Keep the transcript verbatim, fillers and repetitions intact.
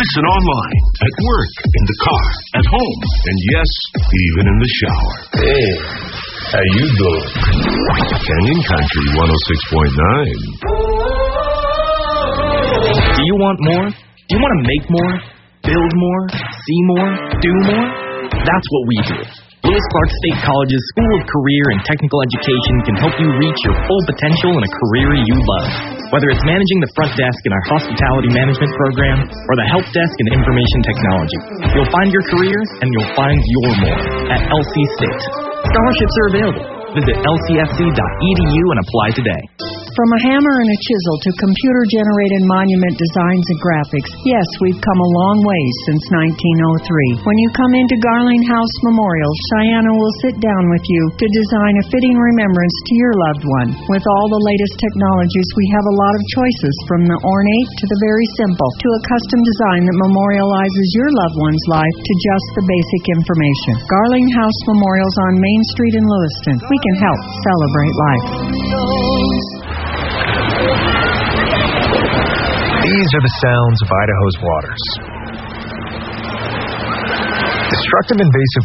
Listen online, at work, in the car, at home, and yes, even in the shower. Hey, how you doing? Canyon Country one oh six point nine. Do you want more? Do you want to make more? Build more? See more? Do more? That's what we do. Lewis Clark State College's School of Career and Technical Education can help you reach your full potential in a career you love. Whether it's managing the front desk in our hospitality management program or the help desk in information technology, you'll find your career and you'll find your more at L C State. Scholarships are available. Visit L C S C dot E D U and apply today. From a hammer and a chisel to computer-generated monument designs and graphics, yes, we've come a long way since nineteen oh three. When you come into Garling House Memorial, Cheyenne will sit down with you to design a fitting remembrance to your loved one. With all the latest technologies, we have a lot of choices, from the ornate to the very simple, to a custom design that memorializes your loved one's life to just the basic information. Garling House Memorials on Main Street in Lewiston. We can help celebrate life. These are the sounds of Idaho's waters. Destructive invasive